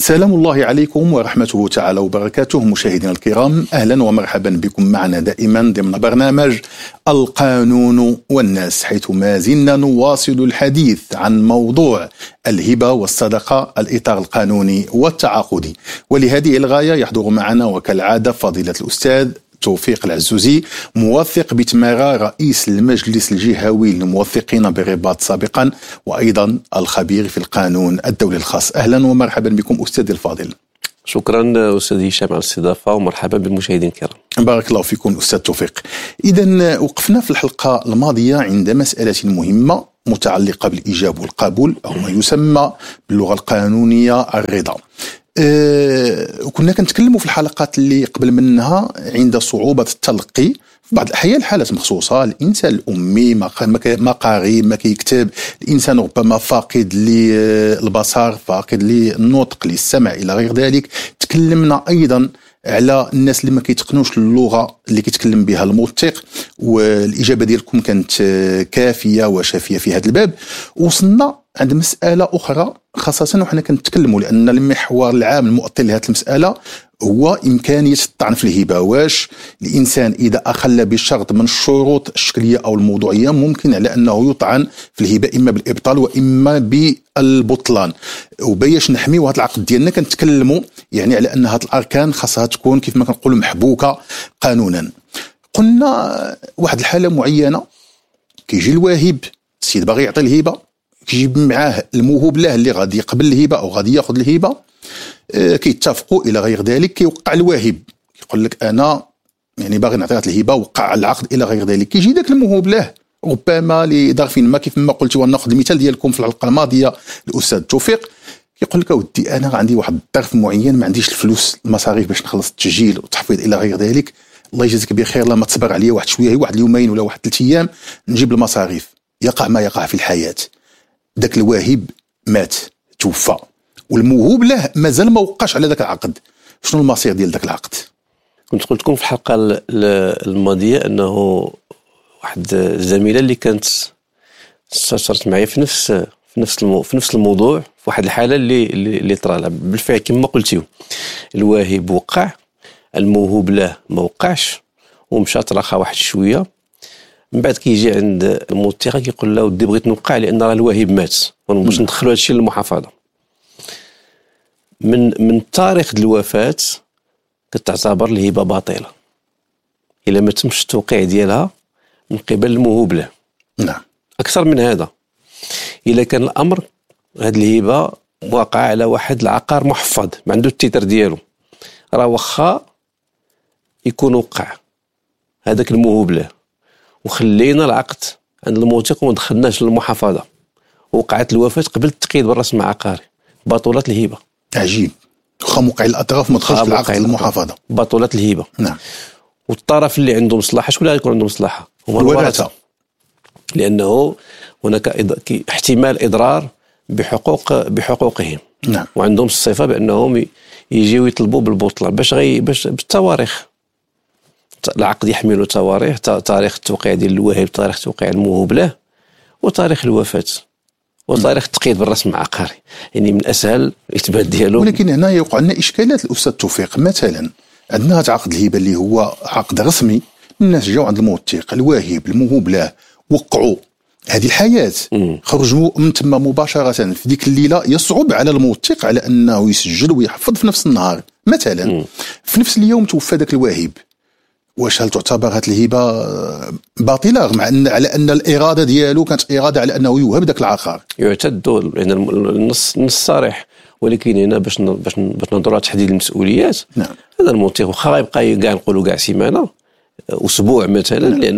سلام الله عليكم ورحمته تعالى وبركاته. مشاهدينا الكرام، أهلا ومرحبا بكم معنا دائما ضمن برنامج القانون والناس، حيث ما زلنا نواصل الحديث عن موضوع الهبة والصدقة، الإطار القانوني والتعاقدي. ولهذه الغاية يحضر معنا وكالعادة فضيلة الأستاذ توفيق العزوزي، موثق بتمارا، رئيس المجلس الجهوي للموثقين بالرباط سابقا، وأيضا الخبير في القانون الدولي الخاص. أهلا ومرحبا بكم أستاذ الفاضل. شكرا أستاذ هشام على الاستضافة، ومرحبا بالمشاهدين الكرام. بارك الله فيكم أستاذ توفيق. إذا وقفنا في الحلقة الماضية عند مسألة مهمة متعلقة بالإيجاب والقبول، أو ما يسمى باللغة القانونية الرضا. وكنا كنتكلموا في الحلقات اللي قبل منها عند صعوبة التلقي في بعض الأحيان، حالات مخصوصة، الإنسان الأمي ما قاري ما كيكتب، الإنسان ربما فاقد للبصر، فاقد للنطق، للسمع إلى غير ذلك. تكلمنا أيضا على الناس اللي ما كيتقنوش اللغة اللي كيتكلم بها الموثق، والإجابة ديالكم كانت كافية وشافية في هذا الباب. وصلنا عند مسألة أخرى خاصة وحنا كنتكلموا، لأن المحور العام المؤطر لهذه المسألة هو إمكانية الطعن في الهبة. واش الإنسان إذا أخل بشرط من الشروط الشكلية أو الموضوعية ممكن على أنه يطعن في الهبة إما بالإبطال وإما بالبطلان؟ وباش نحميو هذا العقد ديالنا كنتكلموا يعني على أن هذه الأركان خاصها تكون كيف ما كنقولوا محبوكة قانونا. قلنا واحد الحالة معينة، كيجي الواهب، السيد باغي يعطي الهبة، كيجيب معاه الموهوب له اللي غادي يقبل الهبة أو غادي ياخذ الهبة، كيتفقوا إلى غير ذلك. كيوقع الواهب يقول لك أنا يعني باغي نعطي الهبة، وقع العقد إلى غير ذلك. كيجي ذاك الموهوب له ربما لظرف ما، كيف ما قلت، وناخذ المثال ديالكم في الحلقة الماضية الأستاذ توفيق، يقول لك أودي أنا عندي واحد الظرف معين، ما عنديش الفلوس المصاريف باش نخلص التسجيل والتحفيظ إلى غير ذلك. الله يجازيك بخير، لما تصبر عليا واحد شوية، واحد اليومين ولا واحد 3 أيام نجيب المصاريف. يقع ما يقع في الحياة، ذاك الواهب مات، توفى، والموهوب له مازال ما وقعش على ذاك العقد. شنو المصير ديال ذاك العقد؟ كنت قلت لكم في الحلقة الماضية أنه واحد الزميلة اللي كانت استشرت معي في نفس الموضوع، في واحد الحالة اللي طرا لها بالفعل كما قلتيو. الواهب وقع، الموهوب له ما وقعش، ومشى تراخى واحد شوية. من بعد كيجي عند الموثقة كيقول له ودي بغيت نوقع لأن راه الواهب مات، باش ندخلوا هذا الشيء للمحافظة. من تاريخ الوفاة كتعتبر الهبة باطلة إلا ما تمش التوقيع ديالها من قبل الموهوب له. نعم. أكثر من هذا، إلا كان الأمر هذه الهبة واقع على واحد العقار محفظ ما عنده التيتر ديالو، راه واخا يكون وقع هذاك الموهوب له وخلينا العقد عند الموثق وما دخلناش للمحافظة، وقعت الوفاة قبل التقييد بالرسم العقاري، بطولة الهبة. عجيب، واخا موقع الأطراف ما دخلش العقد المحافظة، بطولة الهبة. نعم. والطرف اللي عنده مصلحة، شكون اللي يكون عنده مصلحة؟ هما الورثة، لأنه هناك احتمال إضرار بحقوقهم. نعم. وعندهم الصفة بأنهم يجيو يطلبوا بالبطلان باش بالتواريخ. العقد يحمل تواريخ، تاريخ التوقيع ديال الواهب، تاريخ توقيع الموهوب له، وتاريخ الوفاة، وتاريخ التقييد بالرسم العقاري. يعني من أسهل الإثبات ديالو. ولكن هنا يوقع لنا إشكالات الأستاذ توفيق. مثلا عندنا هذا عقد الهبة اللي هو عقد رسمي، الناس جاو عند الموثق، الواهب، الموهوب له، وقعوا هذه الحياة، خرجوا من تما مباشرة. في ديك الليلة يصعب على الموثق على أنه يسجل ويحفظ في نفس النهار. مثلا في نفس اليوم توفى ذاك الواهب، واش هل تعتبر هذه الهبة باطلة مع أن على أن الإرادة ديالو كانت إرادة على أنه يوهب ذاك العقار؟ يعتد يعني النص صريح، ولكن هنا باش ننظروا تحديد المسؤوليات. نعم. هذا الموثق واخا يبقى كاع نقولوا كاع سيمانة، أسبوع مثلا. نعم.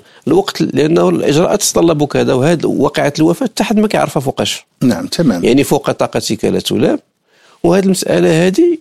لأنه الإجراءات تتطلب كذا، وهذا وقعة الوفاة حتى ما كيعرفها فوقاش. نعم تمام. يعني فوق طاقتك لا تلام. وهذه المسألة هذه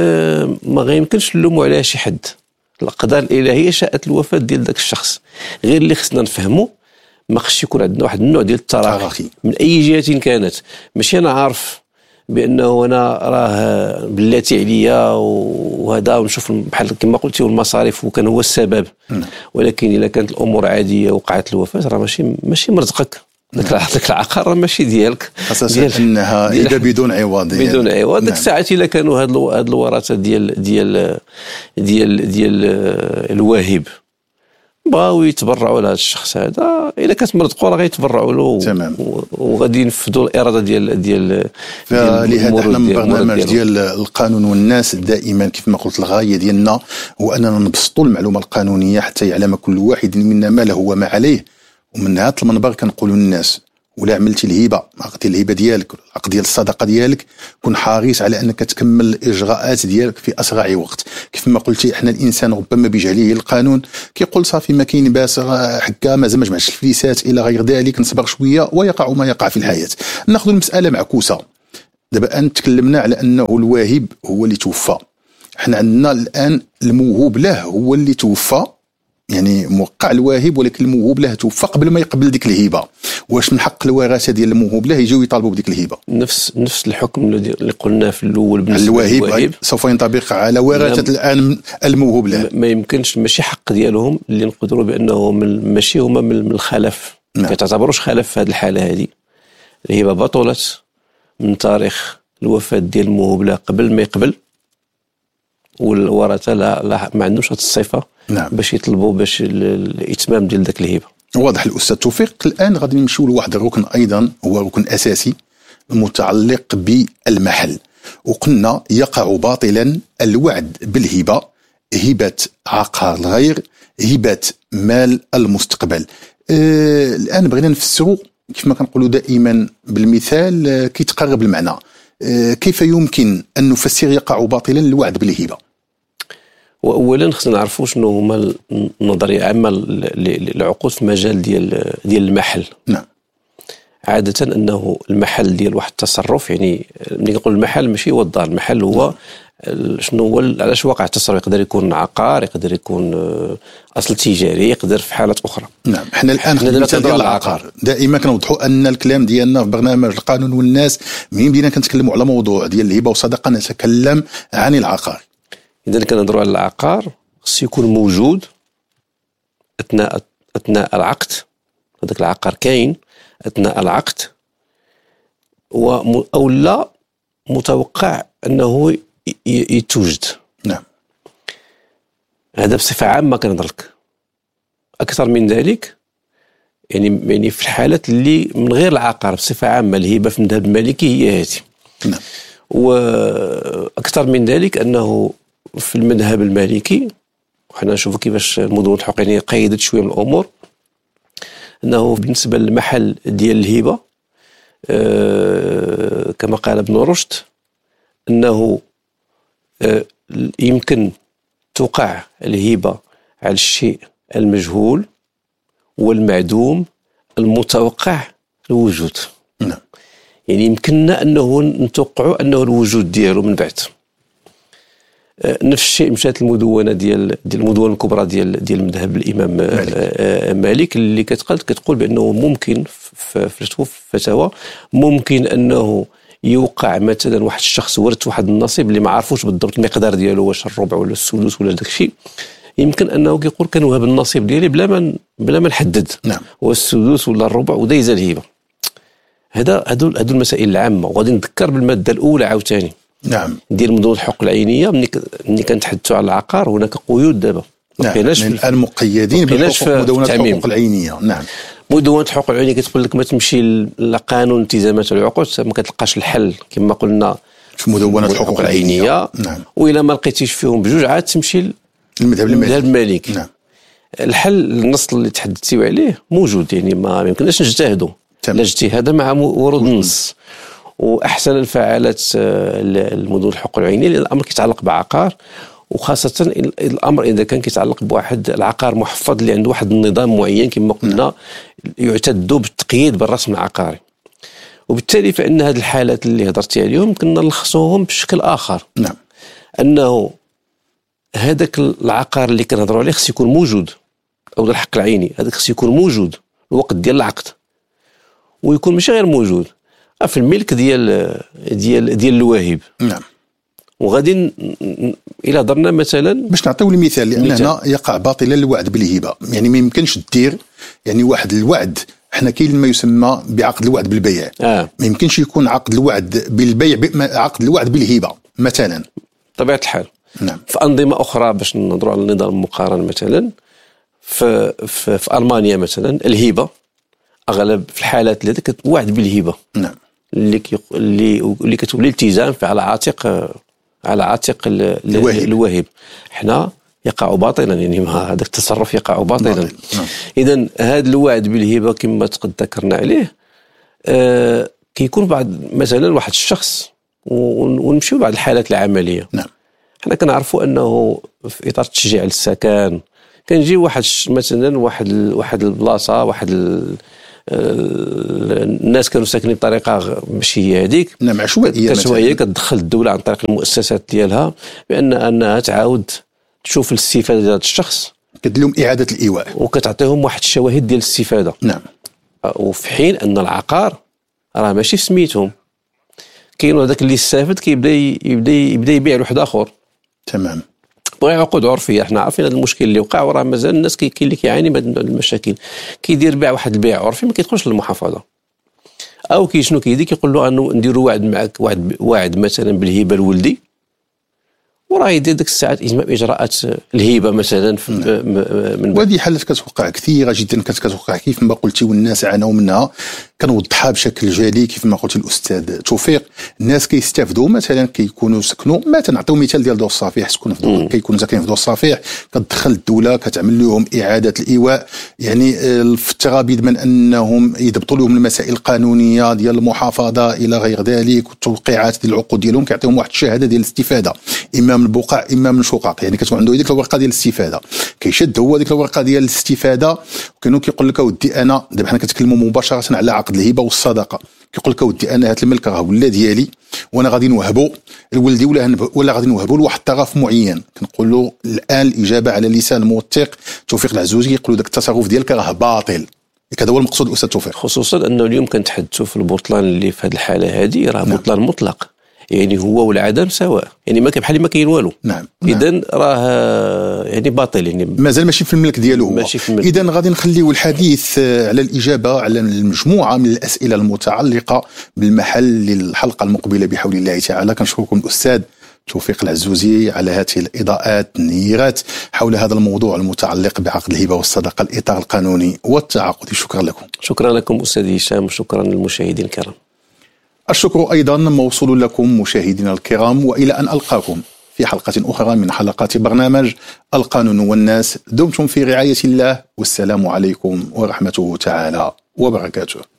ما غيمكنش نلوموا عليها شي حد. الأقدار الإلهية شاءت الوفاة ديال ذاك الشخص. غير اللي خصنا نفهمه، ما خصش يكون عندنا واحد النوع ديال التراخي من أي جهة كانت. ماشي أنا عارف بأنه أنا راه بلاتي عليا وهذا، ونشوف بحال كما قلتي المصاريف وكان هو السبب. ولكن إذا كانت الأمور عادية وقعت الوفاة، راه ماشي مرزقك. ذاك العقار ماشي ديالك، خاصة انها هبه بدون عوض، بدون عوض. ديك الساعات الا كانوا هاد الورثه ديال الواهب بغاو يتبرعوا لهذا الشخص هذا، الا كانت مرتقوا راه غيتبرعوا له وغادي ينفذوا الاراده ديال فلهذا احنا من برنامج ديال القانون والناس دائما كيف ما قلت الغايه ديالنا هو اننا نبسطوا المعلومه القانونيه حتى يعلم كل واحد منا ما له وما عليه. ومن هذا المنبر كنقولوا للناس ولا عملتي الهبه، عقدتي الهبه ديالك، العقد ديال الصدقه ديالك، كن حريص على انك تكمل الاجراءات ديالك في اسرع وقت. كيف ما قلتي احنا الانسان ربما بجهله القانون كيقول صافي ما كاين باس حكا ما جمعش الفليسات الى غير ذلك، نصبر شويه ويقع ما يقع في الحياه. ناخذ المساله معكوسه. دابا ان تكلمنا على انه الواهب هو اللي توفى، احنا عندنا الان الموهوب له هو اللي توفى، يعني موقع الواهب ولكن الموهوب له توفى قبل ما يقبل ديك الهبه. واش من حق الورثه ديال الموهوب له يجيو يطالبوا بديك الهبه؟ نفس الحكم اللي قلنا في الاول بالنسبه للواهب سوف ينطبق على ورثه الان الموهوب له. ما يمكنش، ماشي حق ديالهم اللي نقدروا بانه ماشي هما من الخلف، ما كتعتبروش خلف في هذه الحاله. هذه الهبه بطلت من تاريخ الوفاه ديال الموهوب له قبل ما يقبل، والورثه لا ما عندهمش هذه الصفه باش يطلبوا باش الاتمام ديال ذاك الهبه. واضح الاستاذ توفيق. الان غادي نمشيو لواحد الركن ايضا هو ركن اساسي متعلق بالمحل. وقلنا يقع باطلا الوعد بالهبه، هبه عقار الغير، هبه مال المستقبل. الان بغينا نفسروا كيف ما كنقولوا دائما بالمثال كيتقرب المعنى. كيف يمكن ان نفسر يقع باطلا الوعد بالهبه؟ واولا خصنا نعرفوا شنو هما النظريه العامه للعقود في مجال ديال المحل. نعم. عاده انه المحل ديال واحد التصرف، يعني ملي نقول المحل ماشي هو الدار، المحل هو شنو هو علاش واقع التصرف. يقدر يكون عقار، يقدر يكون اصل تجاري، يقدر في حالات اخرى. نعم. احنا الان مثال ديال العقار دائما كنوضحوا ان الكلام ديالنا في برنامج القانون والناس منين بدينا كنتكلموا على موضوع ديال الهبه والصدقه نتكلم عن العقار. إذا كنهضروا على العقار خصو يكون موجود أثناء العقد. هذاك العقار كاين أثناء العقد أو لا متوقع أنه يتوجد. نعم. هذا بصفة عامة كنهضر لك. أكثر من ذلك يعني في الحالات اللي من غير العقار بصفة عامة الهبة في المذهب المالكي هي هذه. نعم. وأكثر من ذلك أنه في المذهب المالكي، وحنا نشوفوا كيفاش المدونة الحقوقية قيدت شويه من الامور، انه بالنسبه للمحل ديال الهبه كما قال ابن رشد انه يمكن توقع الهبه على الشيء المجهول والمعدوم المتوقع الوجود. نعم. يعني يمكننا انه نتوقعوا انه الوجود ديالو من بعد. نفس الشيء مشات المدونه ديال المدونه الكبرى ديال المذهب الامام مالك اللي كتقول بانه ممكن في الفتاوى ممكن انه يوقع مثلا واحد الشخص ورث واحد النصيب اللي ما عرفوش بالضبط المقدار ديالو، واش الربع ولا السدس ولا داك الشيء، يمكن انه كيقول كنوهب النصيب ديالي بلا ما نحدد. نعم. هو السدس ولا الربع ودايز الهبه. هادو المسائل العامه. وغادي نذكر بالماده الاولى عاوتاني. نعم. ديال مدونة الحقوق العينيه. ملي كنتحدثوا على العقار هناك قيود دابا. نعم. الان مقيدين بحقوق مدونة الحقوق العينيه. نعم. مدونة الحقوق العينيه كتقول لك ما تمشي لقانون التزامات العقود ما كتلقاش الحل كما قلنا في مدونة الحقوق العينيه. نعم. والا ما لقيتيش فيهم بجوج عاد تمشي للمذهب المالكي. نعم. الحل النص اللي تحدثتي عليه موجود، يعني ما يمكنناش نجتهدوا لا اجتهاد مع ورود النص. واحسن الفعالات المدن الحقوق العينيه لان الامر كيتعلق بعقار، وخاصه الامر اذا كان كيتعلق بواحد العقار محفظ اللي عنده واحد النظام معين كما قلنا يعتد بالتقييد بالرسم العقاري. وبالتالي فان هذه الحالات اللي هضرتي عليهم كنا نلخصوهم بشكل اخر. نعم. انه هذاك العقار اللي كنهضروا عليه خص يكون موجود، او الحق العيني هذاك خص يكون موجود الوقت ديال العقد، ويكون ماشي غير موجود في الملك ديال الواهب. نعم. وغادي الى هضرنا مثلا باش نعطيو المثال، لان هنا يقع باطلا الوعد بالهبه. يعني ما يمكنش دير يعني واحد الوعد حنا كاين ما يسمى بعقد الوعد بالبيع. ما يمكنش يكون عقد الوعد بالبيع عقد الوعد بالهبه مثلا طبيعه الحال. نعم. في انظمه اخرى باش نهضروا على النظام المقارن مثلا في المانيا مثلا الهبه اغلب في الحالات اللي كتوعد بالهبه. نعم. اللي كتولي التزام على عاتق الواهب. حنا يقع باطلا، يعني هذاك التصرف يقع باطلا. نعم. اذا هذا الوعد بالهبه كما تقد ذكرنا عليه كيكون بعد مثلا واحد الشخص ونمشيو بعض الحالات العمليه. نعم. حنا كنعرفوا انه في اطار التشجيع للسكن كنجي مثلا واحد البلاصه الناس كانوا ساكنين بطريقه ماشي هي هذيك. نعم. عشوائيه كتدخل الدوله عن طريق المؤسسات ديالها انها تعاود تشوف الاستفاده ديال الشخص، كدير لهم اعاده الايواء وكتعطيهم واحد الشواهد ديال الاستفاده. نعم. وفي حين ان العقار راه ماشي في سميتهم، كاين هذاك اللي استافد يبدا يبيع لواحد اخر. تمام. بغى عقود عرفيه. احنا عارفين هذا المشكل اللي وقع، وراه مازال الناس كاين اللي كيعاني من هذه المشاكل. كيدير بيع واحد البيع عرفي ما كيدخلش للمحافظه، او شنو كيدير كيقول له انه نديروا وعد معك، وعد مثلا بالهبه لولدي، وراه يدير ديك الساعات اجراءات الهبه مثلا من وهذه حالات كتوقع كثيره جدا، كتوقع كيف ما قلتي والناس عانوا منها. كنوضحها بشكل جلي كيف ما قلت الاستاذ توفيق. الناس كيستافدوا مثلا كيكونوا سكنوا مثلا، نعطيو مثال ديال دور الصفيح، كيكونوا ساكنين في دور الصفيح، كتدخل الدوله كتعمل لهم اعاده الايواء، يعني في التغابيد من انهم يضبطوا لهم المسائل القانونيه ديال المحافظه الى غير ذلك، والتوقيعات ديال العقود ديالهم كيعطيهم واحد الشهاده ديال الاستفاده، اما من البقع اما من الشقق. يعني كتكون عنده هذيك الورقه ديال الاستفاده، كيشد هو هذيك الورقه ديال الاستفاده، وكانوا كيقول لك اودي انا دابا حنا كنتكلموا مباشره على عقد الهبه والصدقه، كيقول لك اودي انا هذا الملك راه ولا ديالي، وانا غادي نوهبو لولدي ولا غادي نوهبو لواحد الطرف معين. كنقول له الان الاجابه على لسان الموثق توفيق العزوزي، يقول له داك التصرف ديالك راه باطل. هذا هو المقصود الاستاذ توفيق، خصوصا انه اليوم كنتحدثوا في البطلان اللي في هذه الحاله هذه راه بطلان مطلق، يعني هو والعدم سواء، يعني ما كان بحال ما كاين والو. نعم. اذا راه يعني باطل، يعني مازال ماشي في الملك ديالو هو. اذا غادي نخليو الحديث على الاجابه على المجموعه من الاسئله المتعلقه بالمحل للحلقه المقبله بحول الله تعالى. كنشكركم الاستاذ توفيق العزوزي على هذه الاضاءات النيرات حول هذا الموضوع المتعلق بعقد الهبه والصدقه، الاطار القانوني والتعاقدي. شكرا لكم. شكرا لكم استاذ هشام، وشكرا للمشاهدين الكرام. الشكر أيضا موصول لكم مشاهدينا الكرام، وإلى أن ألقاكم في حلقة أخرى من حلقات برنامج القانون والناس. دمتم في رعاية الله، والسلام عليكم ورحمته تعالى وبركاته.